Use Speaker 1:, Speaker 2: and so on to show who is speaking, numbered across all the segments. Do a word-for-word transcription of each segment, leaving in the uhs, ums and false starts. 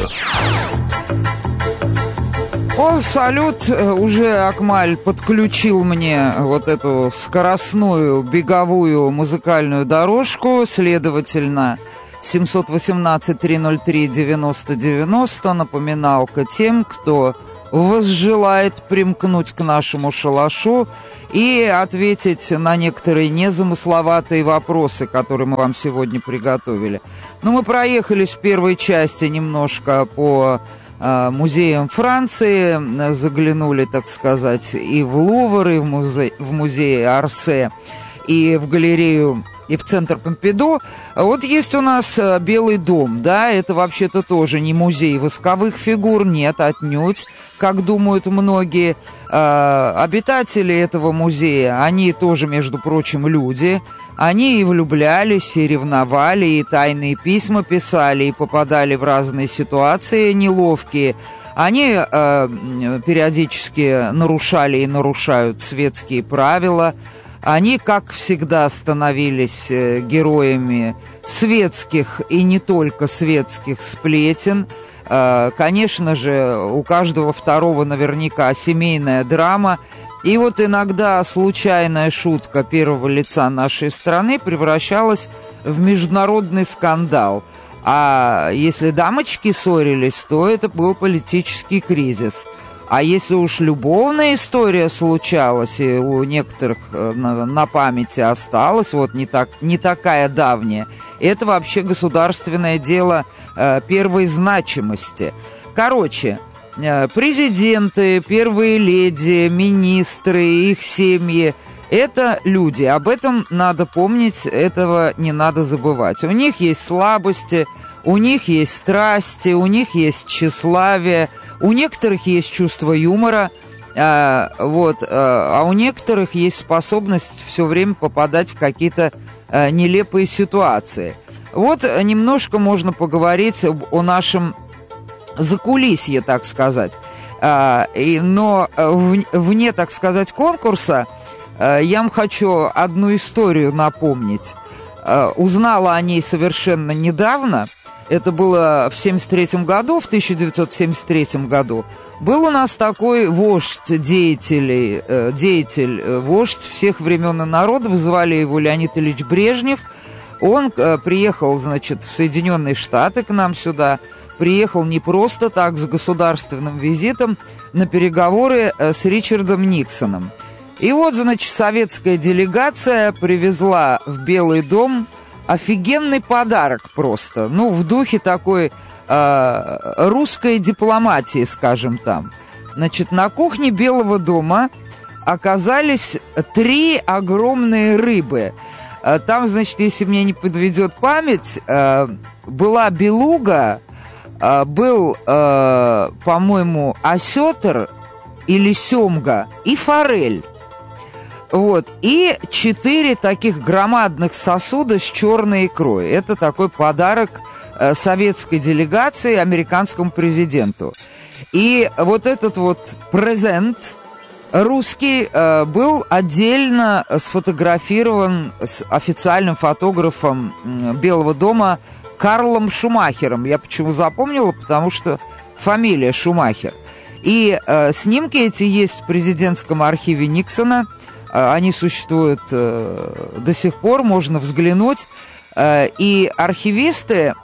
Speaker 1: О, салют, уже Акмаль подключил мне вот эту скоростную беговую музыкальную дорожку, следовательно, семьсот восемнадцать триста три девяносто девяносто, напоминалка тем, кто возжелает примкнуть к нашему шалашу и ответить на некоторые незамысловатые вопросы, которые мы вам сегодня приготовили. Ну, мы проехались в первой части немножко по музеям Франции, заглянули, так сказать, и в Лувр, и в музей, в музей Орсе, и в галерею, и в центр Помпиду. Вот есть у нас Белый дом, да, это вообще-то тоже не музей восковых фигур, нет, отнюдь, как думают многие. Обитатели этого музея, они тоже, между прочим, люди. Они и влюблялись, и ревновали, и тайные письма писали, и попадали в разные ситуации неловкие. Они э, периодически нарушали и нарушают светские правила. Они, как всегда, становились э, героями светских и не только светских сплетен. Э, конечно же, у каждого второго наверняка семейная драма. И вот иногда случайная шутка первого лица нашей страны превращалась в международный скандал. А если дамочки ссорились, то это был политический кризис. А если уж любовная история случалась, и у некоторых на, на памяти осталась, вот не, так, не такая давняя, это вообще государственное дело э, первой значимости. Короче, президенты, первые леди, министры, их семьи – это люди. Об этом надо помнить, этого не надо забывать. У них есть слабости, у них есть страсти, у них есть тщеславие, у некоторых есть чувство юмора, а, вот, а у некоторых есть способность все время попадать в какие-то а, нелепые ситуации. Вот немножко можно поговорить о нашем закулисье, так сказать. А, и, но в, вне, так сказать, конкурса а, я вам хочу одну историю напомнить. А, узнала о ней совершенно недавно. Это было в семьдесят третьем году, в тысяча девятьсот семьдесят третьем году. Был у нас такой вождь деятелей, э, деятель, э, вождь всех времен и народов, звали его Леонид Ильич Брежнев. Он э, приехал, значит, в Соединенные Штаты к нам сюда. Приехал не просто так, с государственным визитом на переговоры с Ричардом Никсоном. И вот, значит, советская делегация привезла в Белый дом офигенный подарок просто. Ну, в духе такой э, русской дипломатии, скажем там. Значит, на кухне Белого дома оказались три огромные рыбы. Там, значит, если мне не подведет память, э, была белуга, был, э, по-моему, осетр или семга и форель. Вот. И четыре таких громадных сосуда с черной икрой. Это такой подарок э, советской делегации американскому президенту. И вот этот вот презент русский э, был отдельно сфотографирован с официальным фотографом э, Белого дома Карлом Шумахером. Я почему запомнила? Потому что фамилия Шумахер. И э, снимки эти есть в президентском архиве Никсона. Э, они существуют э, до сих пор, можно взглянуть. Э, и архивисты,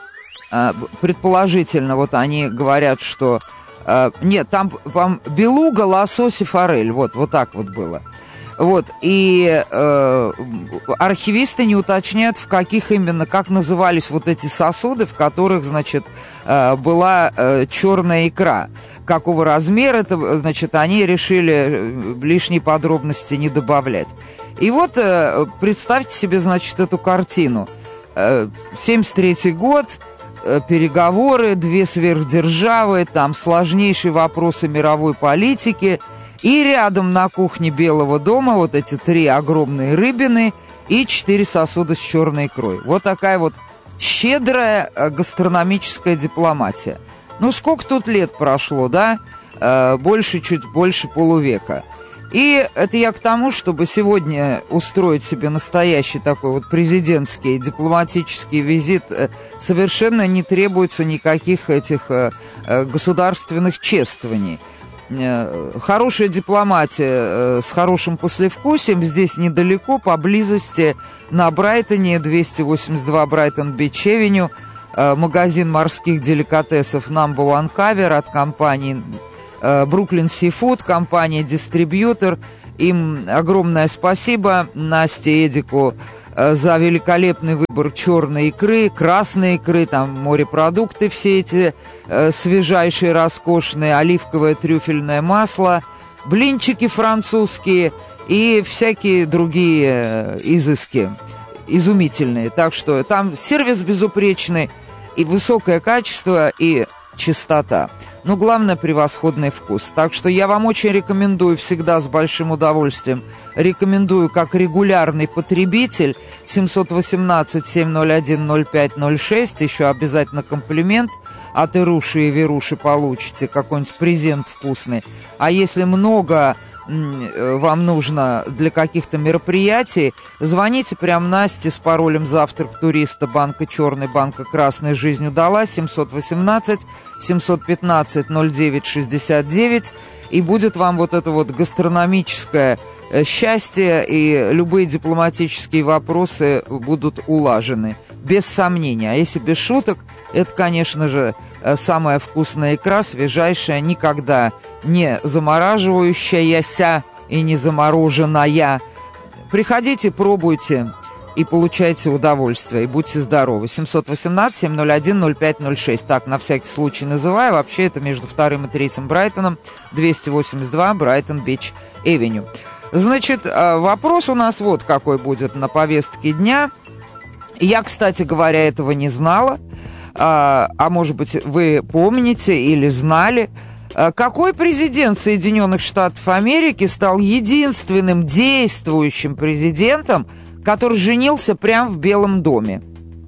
Speaker 1: э, предположительно, вот они говорят, что... Э, нет, там, там белуга, лосось и форель. Вот, вот так вот было. Вот, и э, архивисты не уточняют, в каких именно, как назывались вот эти сосуды, в которых, значит, э, была э, черная икра. Какого размера это, значит, они решили лишние подробности не добавлять. И вот э, представьте себе, значит, эту картину. Э, семьдесят третий год, э, переговоры, две сверхдержавы, там сложнейшие вопросы мировой политики. И рядом на кухне Белого дома вот эти три огромные рыбины и четыре сосуда с черной икрой. Вот такая вот щедрая гастрономическая дипломатия. Ну, сколько тут лет прошло, да? Больше, чуть больше полувека. И это я к тому, чтобы сегодня устроить себе настоящий такой вот президентский дипломатический визит. Совершенно не требуется никаких этих государственных чествований. Хорошая дипломатия с хорошим послевкусием здесь недалеко, поблизости, на Брайтоне, двести восемьдесят два Брайтон-Бич-Эвеню, магазин морских деликатесов Number One Cover от компании Brooklyn Seafood, компания-дистрибьютор. Им огромное спасибо, Насте, Эдику, за великолепный выбор черной икры, красной икры, там морепродукты все эти э, свежайшие, роскошные, оливковое трюфельное масло, блинчики французские и всякие другие э, изыски изумительные. Так что там сервис безупречный, и высокое качество, и чистота. Но главное, превосходный вкус. Так что я вам очень рекомендую, всегда с большим удовольствием, рекомендую как регулярный потребитель семь один восемь семь ноль один ноль пять ноль шесть. Еще обязательно комплимент от Ируши и Веруши получите, какой-нибудь презент вкусный. А если много вам нужно для каких-то мероприятий, звоните прям Насте с паролем «Завтрак туриста», банка черный, банка красный, жизнь удалась, семь один восемь семь один пять ноль девять шестьдесят девять, и будет вам вот это вот гастрономическое счастье, и любые дипломатические вопросы будут улажены, без сомнения. А если без шуток, это, конечно же, самая вкусная икра, свежайшая, никогда не замораживающаяся и не замороженная. Приходите, пробуйте и получайте удовольствие, и будьте здоровы. семь один восемь семь ноль один ноль пять ноль шесть. Так, на всякий случай называю. Вообще, это между вторым и третьим Брайтоном, двести восемьдесят два Брайтон-Бич-Эвеню. Значит, вопрос у нас вот какой будет на повестке дня. Я, кстати говоря, этого не знала. А, а может быть, вы помните или знали, какой президент Соединенных Штатов Америки стал единственным действующим президентом, который женился прямо в Белом доме?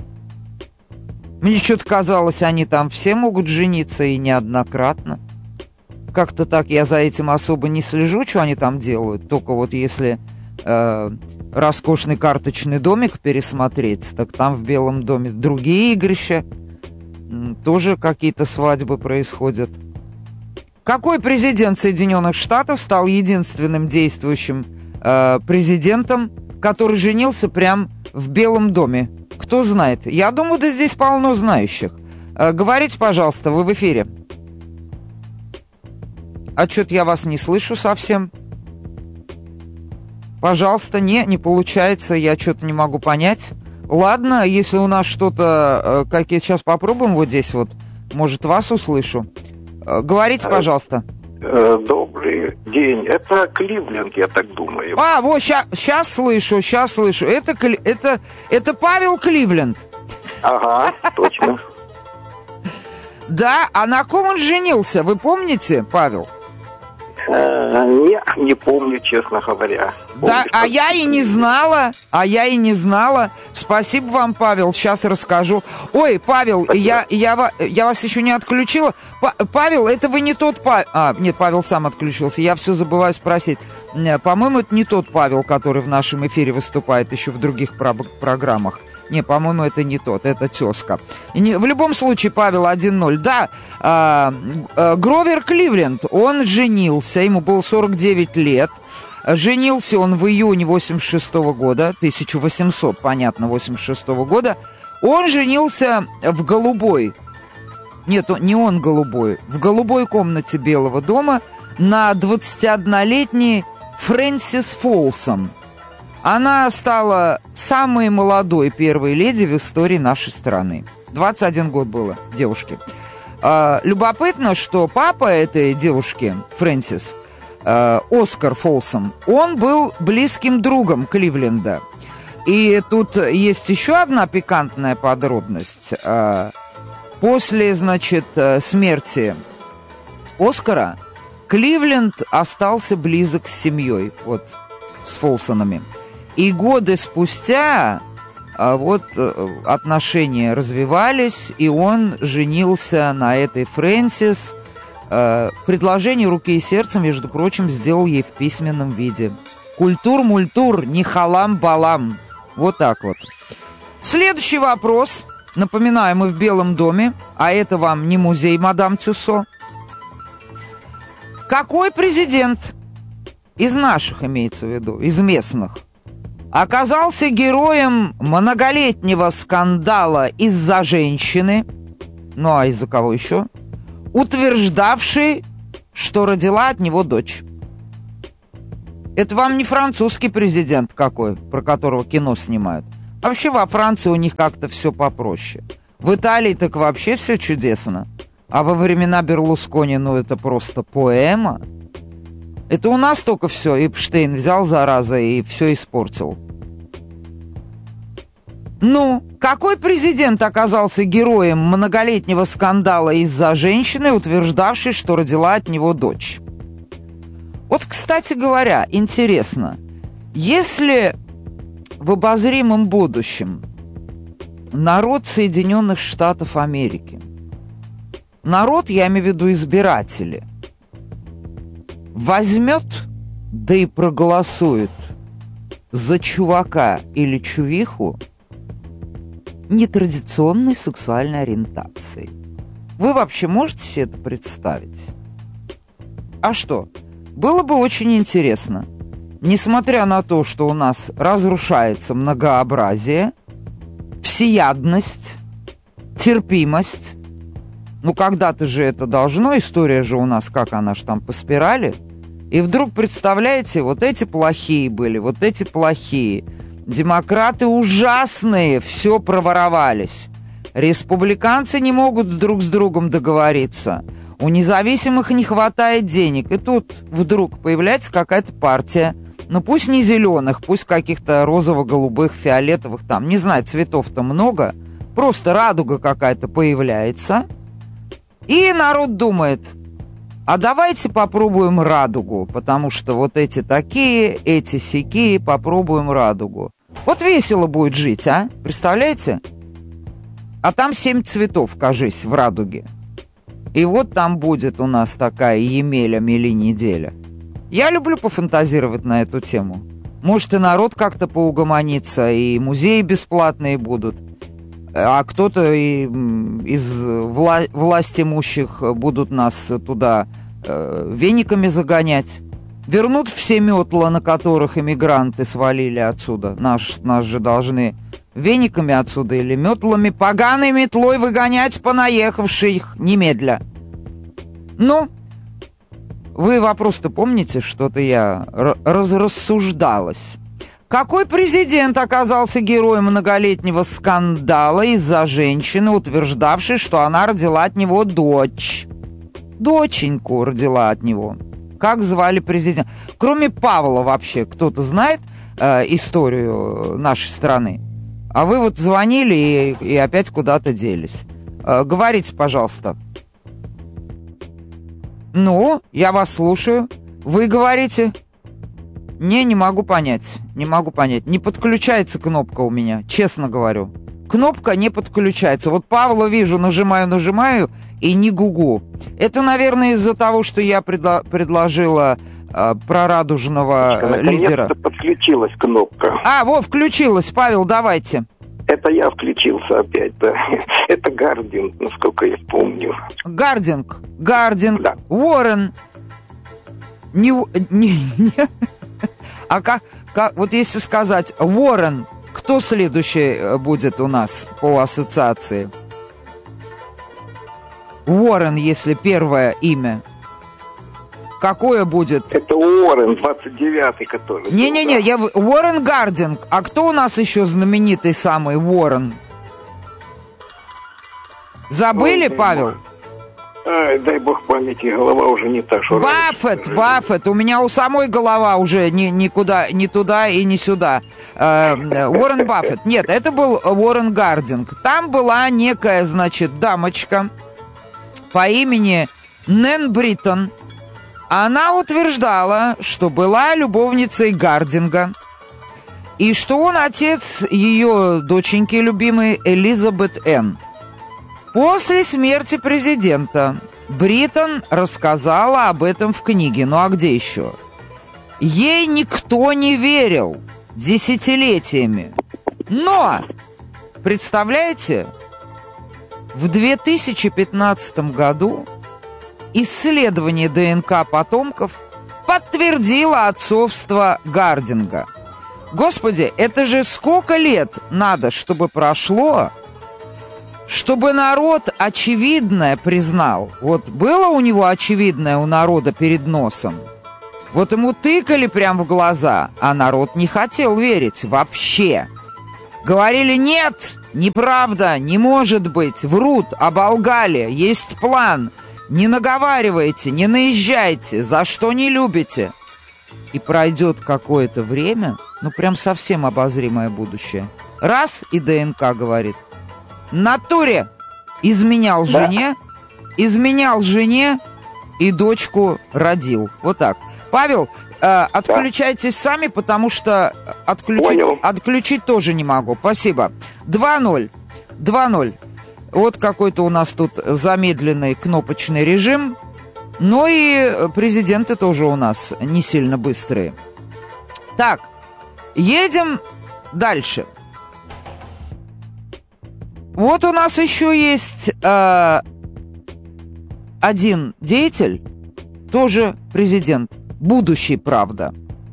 Speaker 1: Мне что-то казалось, они там все могут жениться, и неоднократно. Как-то так я за этим особо не слежу, что они там делают. Только вот если э, роскошный карточный домик пересмотреть, так там в Белом доме другие игрища. Тоже какие-то свадьбы происходят. Какой президент Соединенных Штатов стал единственным действующим э, президентом, который женился прямо в Белом доме? Кто знает? Я думаю, да здесь полно знающих. Э, говорите, пожалуйста, вы в эфире. А что-то я вас не слышу совсем. Пожалуйста, не, не получается, я что-то не могу понять. Ладно, если у нас что-то, как я сейчас попробуем вот здесь вот, может, вас услышу. Говорите, пожалуйста.
Speaker 2: Добрый день. Это Кливленд, я так думаю.
Speaker 1: А, вот, сейчас слышу, сейчас слышу. Это, это, это Павел Кливленд.
Speaker 2: Ага, точно.
Speaker 1: Да, а на ком он женился, вы помните, Павел?
Speaker 2: Не, не помню, честно говоря.
Speaker 1: Да, а я и не знала, а я и не знала. Спасибо вам, Павел, сейчас расскажу. Ой, Павел, я, я, я вас еще не отключила. П- Павел, это вы не тот Павел... А, нет, Павел сам отключился, я все забываю спросить. По-моему, это не тот Павел, который в нашем эфире выступает еще в других про- программах. Не, по-моему, это не тот, это тезка. Не, в любом случае, Павел один ноль. Да, а, а, Гровер Кливленд, он женился, ему было сорок девять лет. Женился он в июне восемьдесят шестого года, тысяча восемьсот, понятно, восемьдесят шестого года. Он женился в голубой, нет, не он голубой, в голубой комнате Белого дома на двадцатиоднолетней Фрэнсис Фолсом. Она стала самой молодой первой леди в истории нашей страны. двадцать один год было девушке. А, любопытно, что папа этой девушки, Фрэнсис, а, Оскар Фолсом, он был близким другом Кливленда. И тут есть еще одна пикантная подробность. А, после, значит, смерти Оскара Кливленд остался близок с семьей, вот, с Фолсонами. И годы спустя а, вот отношения развивались, и он женился на этой Фрэнсис Э, предложение руки и сердца, между прочим, сделал ей в письменном виде. Культур-мультур, не халам-балам. Вот так вот. Следующий вопрос. Напоминаю, мы в Белом доме, а это вам не музей мадам Тюссо. Какой президент, из наших имеется в виду, из местных, оказался героем многолетнего скандала из-за женщины, ну а из-за кого еще, утверждавшей, что родила от него дочь? Это вам не французский президент какой, про которого кино снимают. Вообще во Франции у них как-то все попроще. В Италии так вообще все чудесно. А во времена Берлускони, ну это просто поэма. Это у нас только все. Эпштейн взял, зараза, и все испортил. Ну, какой президент оказался героем многолетнего скандала из-за женщины, утверждавшей, что родила от него дочь? Вот, кстати говоря, интересно, если в обозримом будущем народ Соединенных Штатов Америки, народ, я имею в виду избиратели, возьмет, да и проголосует за чувака или чувиху нетрадиционной сексуальной ориентации, вы вообще можете себе это представить? А что? Было бы очень интересно. Несмотря на то, что у нас разрушается многообразие, всеядность, терпимость, ну когда-то же это должно, история же у нас, как она ж там по спирали, и вдруг, представляете, вот эти плохие были, вот эти плохие, демократы ужасные, все проворовались, республиканцы не могут друг с другом договориться, у независимых не хватает денег, и тут вдруг появляется какая-то партия, ну пусть не зеленых, пусть каких-то розово-голубых, фиолетовых, там, не знаю, цветов-то много, просто радуга какая-то появляется, и народ думает, а давайте попробуем радугу, потому что вот эти такие, эти сякие, попробуем радугу. Вот весело будет жить, а? Представляете? А там семь цветов, кажись, в радуге. И вот там будет у нас такая Емеля, мели неделя. Я люблю пофантазировать на эту тему. Может, и народ как-то поугомонится, и музеи бесплатные будут. А кто-то и из вла- власть имущих будут нас туда э, вениками загонять. Вернут все метла, на которых иммигранты свалили отсюда. Наш, нас же должны вениками отсюда или метлами, поганой метлой выгонять понаехавших немедля. Ну, вы вопрос-то помните? Что-то я разрассуждалась. Какой президент оказался героем многолетнего скандала из-за женщины, утверждавшей, что она родила от него дочь? Доченьку родила от него. Как звали президента? Кроме Павла вообще, кто-то знает э, историю нашей страны? А вы вот звонили и, и опять куда-то делись. Э, говорите, пожалуйста. Ну, я вас слушаю. Вы говорите... Не, не могу понять, не могу понять. Не подключается кнопка у меня, честно говорю. Кнопка не подключается. Вот Павла вижу, нажимаю, нажимаю, и не гугу. Это, наверное, из-за того, что я предло- предложила э, про радужного э, лидера.
Speaker 2: Наконец-то подключилась кнопка.
Speaker 1: А, во, включилась. Павел, давайте.
Speaker 2: Это я включился опять, да. Это Гардинг, насколько я помню.
Speaker 1: Гардинг, Гардинг,
Speaker 2: Да.
Speaker 1: Уоррен. Не, не, не. А как, как, вот если сказать Уоррен, кто следующий будет у нас по ассоциации? Уоррен, если первое имя. Какое будет?
Speaker 2: Это Уоррен, двадцать девятый, который...
Speaker 1: Не-не-не, я... Уоррен Гардинг. А кто у нас еще знаменитый самый Уоррен? Забыли, Ой, Павел?
Speaker 2: Ай, дай бог памяти, голова уже не та, что
Speaker 1: Баффет,
Speaker 2: раньше.
Speaker 1: Баффет. У меня у самой голова уже ни, никуда, ни туда и ни сюда. Э, Уоррен Баффет. Нет, это был Уоррен Гардинг. Там была некая, значит, дамочка по имени Нэн Бриттон. Она утверждала, что была любовницей Гардинга, и что он отец ее доченьки любимой Элизабет Энн. После смерти президента Бриттон рассказала об этом в книге. Ну а где еще? Ей никто не верил десятилетиями. Но, представляете, в две тысячи пятнадцатом году исследование ДНК потомков подтвердило отцовство Гардинга. Господи, это же сколько лет надо, чтобы прошло, чтобы народ очевидное признал. Вот было у него очевидное у народа перед носом. Вот ему тыкали прямо в глаза, а народ не хотел верить вообще. Говорили: нет, неправда, не может быть, врут, оболгали, есть план. Не наговаривайте, не наезжайте, за что не любите. И пройдет какое-то время, ну прям совсем обозримое будущее. Раз, и ДНК говорит: натуре изменял
Speaker 2: Да.
Speaker 1: жене, изменял жене и дочку родил. Вот так. Павел, э, отключайтесь сами, потому что отключить,
Speaker 2: Понял.
Speaker 1: отключить тоже не могу. Спасибо. два ноль. два ноль. Вот какой-то у нас тут замедленный кнопочный режим. Но и президенты тоже у нас не сильно быстрые. Так, едем дальше. Вот у нас еще есть э, один деятель, тоже президент. Будущий, правда.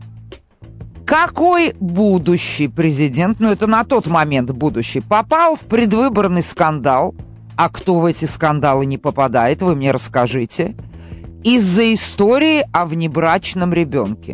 Speaker 1: Какой будущий президент, ну это на тот момент будущий, попал в предвыборный скандал? А кто в эти скандалы не попадает, вы мне расскажите. Из-за истории о внебрачном ребенке.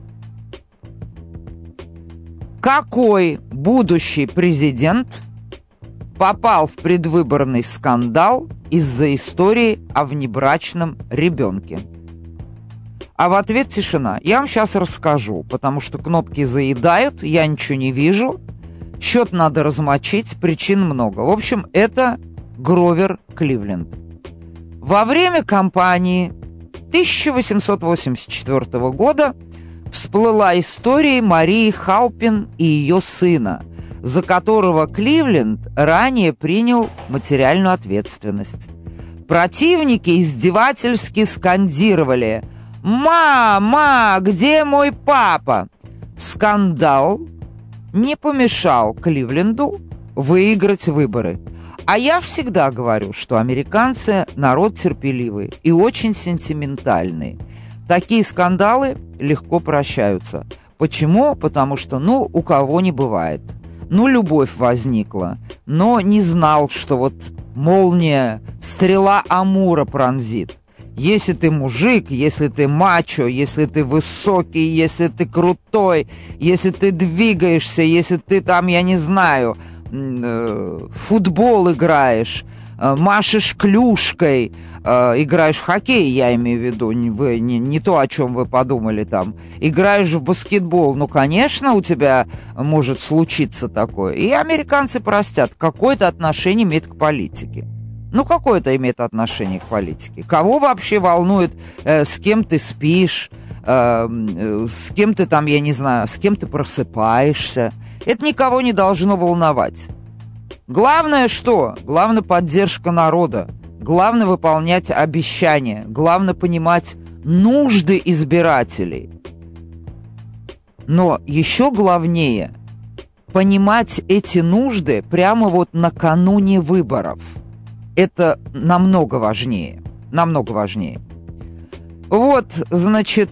Speaker 1: Какой будущий президент попал в предвыборный скандал из-за истории о внебрачном ребенке? А в ответ тишина. Я вам сейчас расскажу, потому что кнопки заедают, я ничего не вижу. Счет надо размочить, причин много. В общем, это Гровер Кливленд. Во время кампании тысяча восемьсот восемьдесят четвёртого года всплыла история Марии Халпин и ее сына, за которого Кливленд ранее принял материальную ответственность. Противники издевательски скандировали: «Мама, где мой папа?» Скандал не помешал Кливленду выиграть выборы. А я всегда говорю, что американцы народ терпеливый и очень сентиментальный. Такие скандалы легко прощаются. Почему? Потому что, ну, у кого не бывает. Ну, любовь возникла, но не знал, что вот молния, стрела Амура пронзит. Если ты мужик, если ты мачо, если ты высокий, если ты крутой, если ты двигаешься, если ты там, я не знаю, в футбол играешь, машешь клюшкой, играешь в хоккей, я имею в виду, вы, не, не то, о чем вы подумали там, играешь в баскетбол, ну, конечно, у тебя может случиться такое. И американцы простят, какое-то отношение имеет к политике. Ну, какое это имеет отношение к политике? Кого вообще волнует, э, с кем ты спишь, э, э, с кем ты там, я не знаю, с кем ты просыпаешься? Это никого не должно волновать. Главное что? Главное поддержка народа. Главное выполнять обещания. Главное понимать нужды избирателей. Но еще главнее понимать эти нужды прямо вот накануне выборов. Это намного важнее. Намного важнее. Вот, значит...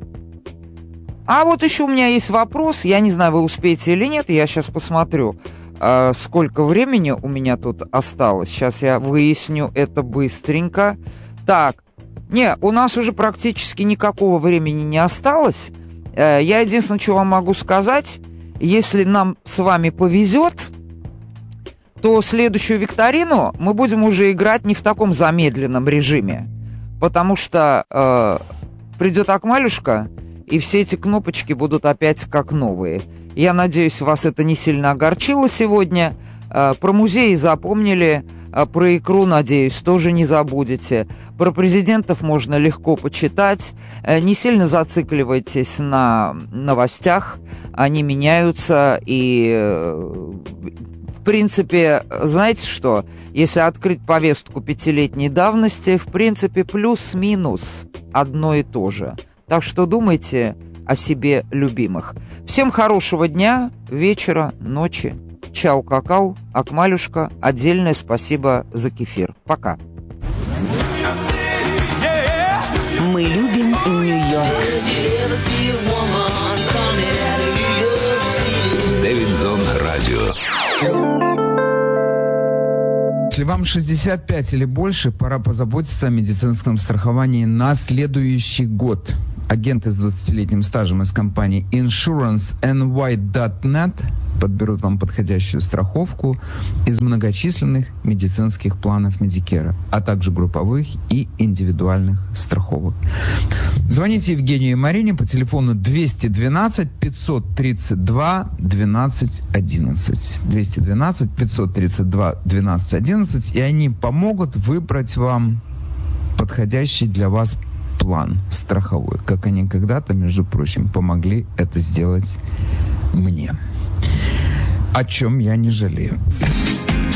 Speaker 1: А вот еще у меня есть вопрос. Я не знаю, вы успеете или нет. Я сейчас посмотрю, сколько времени у меня тут осталось. Сейчас я выясню это быстренько. Так. Не, у нас уже практически никакого времени не осталось. Я единственное, что вам могу сказать. Если нам с вами повезет, то следующую викторину мы будем уже играть не в таком замедленном режиме, потому что э, придет Акмалюшка, и все эти кнопочки будут опять как новые. Я надеюсь, вас это не сильно огорчило сегодня. Э, про музеи запомнили, э, про икру, надеюсь, тоже не забудете. Про президентов можно легко почитать. Э, не сильно зацикливайтесь на новостях, они меняются, и... Э, В принципе, знаете что? Если открыть повестку пятилетней давности, в принципе, плюс-минус одно и то же. Так что думайте о себе любимых. Всем хорошего дня, вечера, ночи. Чао, какао, Акмалюшка. Отдельное спасибо за кефир. Пока.
Speaker 3: Мы любим Нью-Йорк.
Speaker 4: Дэвидсон Радио.
Speaker 5: Если вам шестьдесят пять или больше, пора позаботиться о медицинском страховании на следующий год. Агенты с двадцатилетним стажем из компании иншуранс эн уай точка нет подберут вам подходящую страховку из многочисленных медицинских планов Медикера, а также групповых и индивидуальных страховок. Звоните Евгению и Марине по телефону двести двенадцать пятьсот тридцать два двенадцать одиннадцать. двести двенадцать пятьсот тридцать два двенадцать одиннадцать, и они помогут выбрать вам подходящий для вас план страховой, как они когда-то, между прочим, помогли это сделать мне. О чем я не жалею.